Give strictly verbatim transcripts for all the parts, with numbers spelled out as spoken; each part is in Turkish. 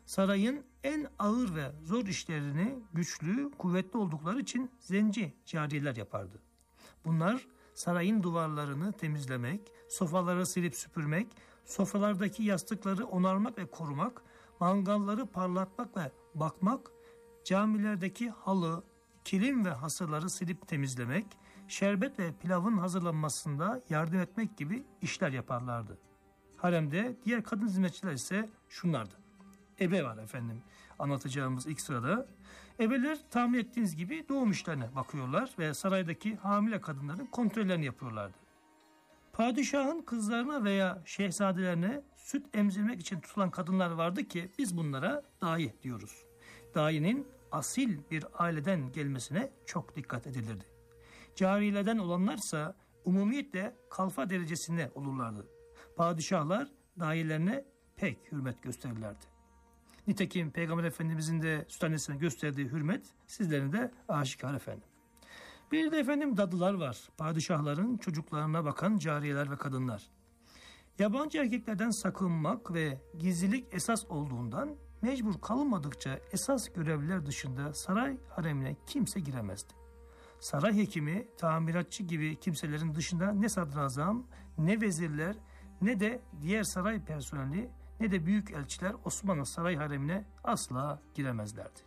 Sarayın en ağır ve zor işlerini güçlü, kuvvetli oldukları için zenci cariyeler yapardı. Bunlar sarayın duvarlarını temizlemek, sofraları silip süpürmek, sofralardaki yastıkları onarmak ve korumak, mangalları parlatmak ve bakmak, camilerdeki halı, kilim ve hasırları silip temizlemek, şerbet ve pilavın hazırlanmasında yardım etmek gibi işler yaparlardı. Haremde diğer kadın hizmetçiler ise şunlardı. Ebe var efendim anlatacağımız ilk sırada. Ebeler tahmin ettiğiniz gibi doğum işlerine bakıyorlar ve saraydaki hamile kadınların kontrollerini yapıyorlardı. Padişahın kızlarına veya şehzadelerine süt emzirmek için tutulan kadınlar vardı ki biz bunlara dahi diyoruz. Dayinin asil bir aileden gelmesine çok dikkat edilirdi. Cariyelerden olanlarsa umumiyetle kalfa derecesinde olurlardı. Padişahlar dahilerine pek hürmet gösterirlerdi. Nitekim Peygamber Efendimizin de süt annesine gösterdiği hürmet sizlerin de aşikar efendim. Bir de efendim dadılar var. Padişahların çocuklarına bakan cariyeler ve kadınlar. Yabancı erkeklerden sakınmak ve gizlilik esas olduğundan mecbur kalınmadıkça esas görevliler dışında saray haremine kimse giremezdi. Saray hekimi, tamiratçı gibi kimselerin dışında ne sadrazam, ne vezirler, ne de diğer saray personeli, ne de büyük elçiler Osmanlı saray haremine asla giremezlerdi.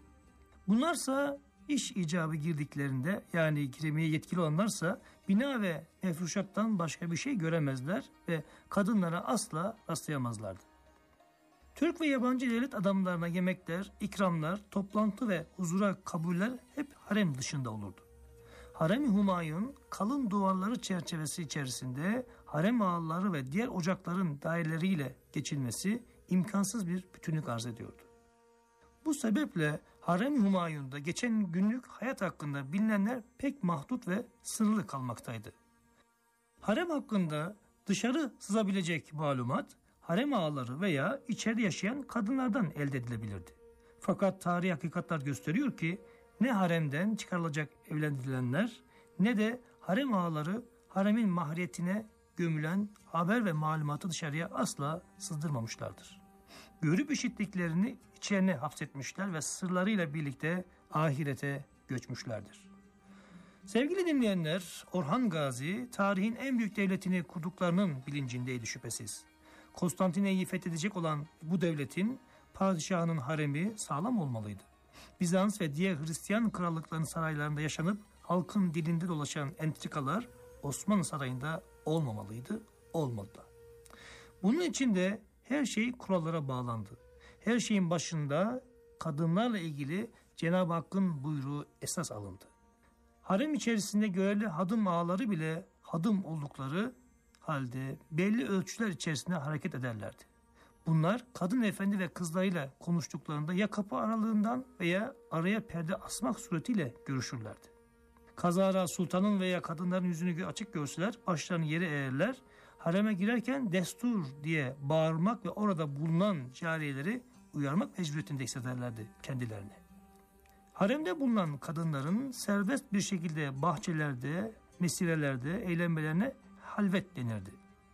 Bunlarsa iş icabı girdiklerinde, yani giremeye yetkili olanlarsa bina ve mefruşattan başka bir şey göremezler ve kadınlara asla rastlayamazlardı. Türk ve yabancı devlet adamlarına yemekler, ikramlar, toplantı ve huzura kabuller hep harem dışında olurdu. Harem-i Humayun kalın duvarları çerçevesi içerisinde harem ağaları ve diğer ocakların daireleriyle geçilmesi imkansız bir bütünlük arz ediyordu. Bu sebeple Harem-i Humayun'da geçen günlük hayat hakkında bilinenler pek mahdut ve sınırlı kalmaktaydı. Harem hakkında dışarı sızabilecek malumat harem ağaları veya içeride yaşayan kadınlardan elde edilebilirdi. Fakat tarihi hakikatler gösteriyor ki ne haremden çıkarılacak evlendirilenler ne de harem ağaları haremin mahriyetine gömülen haber ve malumatı dışarıya asla sızdırmamışlardır. Görüp işittiklerini içerine hapsetmişler ve sırlarıyla birlikte ahirete göçmüşlerdir. Sevgili dinleyenler, Orhan Gazi tarihin en büyük devletini kurduklarının bilincindeydi şüphesiz. Konstantinye'yi fethedecek olan bu devletin padişahının haremi sağlam olmalıydı. Bizans ve diğer Hristiyan krallıklarının saraylarında yaşanıp halkın dilinde dolaşan entrikalar Osmanlı sarayında olmamalıydı, olmadı da. Bunun için de her şey kurallara bağlandı. Her şeyin başında kadınlarla ilgili Cenab-ı Hakk'ın buyruğu esas alındı. Harem içerisinde görevli hadım ağaları bile hadım oldukları halde belli ölçüler içerisinde hareket ederlerdi. Bunlar kadın efendi ve kızlarıyla konuştuklarında ya kapı aralığından veya araya perde asmak suretiyle görüşürlerdi. Kazara sultanın veya kadınların yüzünü açık görseler başlarını yere eğerler, hareme girerken destur diye bağırmak ve orada bulunan cariyeleri uyarmak mecburiyetinde hissederlerdi kendilerini. Haremde bulunan kadınların serbest bir şekilde bahçelerde, mesirelerde eğlenmelerine halvet denirdi.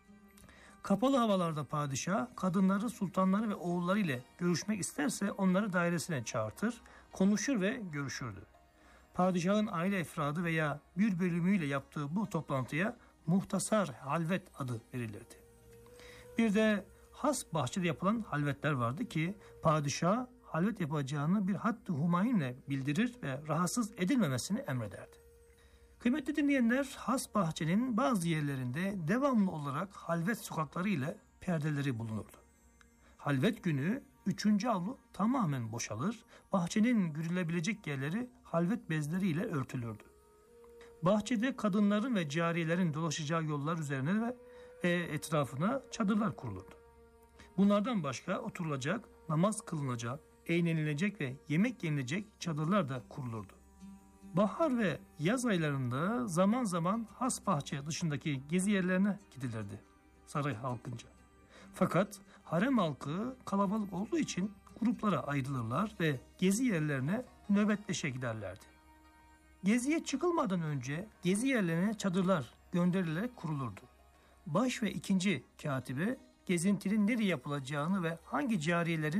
Kapalı havalarda padişah kadınları, sultanları ve oğulları ile görüşmek isterse onları dairesine çağırtır, konuşur ve görüşürdü. Padişahın aile efradı veya bir bölümüyle yaptığı bu toplantıya muhtasar halvet adı verilirdi. Bir de has bahçede yapılan halvetler vardı ki padişah halvet yapacağını bir hadd-ı humayunle bildirir ve rahatsız edilmemesini emrederdi. Kıymetli dinleyenler, has bahçenin bazı yerlerinde devamlı olarak halvet sokakları ile perdeleri bulunurdu. Halvet günü üçüncü avlu tamamen boşalır, bahçenin görülebilecek yerleri halvet bezleriyle örtülürdü. Bahçede kadınların ve cariyelerin dolaşacağı yollar üzerine ve e, etrafına çadırlar kurulurdu. Bunlardan başka oturulacak, namaz kılınacak, eğlenilecek ve yemek yenilecek çadırlar da kurulurdu. Bahar ve yaz aylarında zaman zaman has bahçe dışındaki gezi yerlerine gidilirdi saray halkınca. Fakat harem halkı kalabalık olduğu için gruplara ayrılırlar ve gezi yerlerine nöbetleşe giderlerdi. Geziye çıkılmadan önce gezi yerlerine çadırlar gönderilerek kurulurdu. Baş ve ikinci katibe gezintinin nereye yapılacağını ve hangi cariyelerin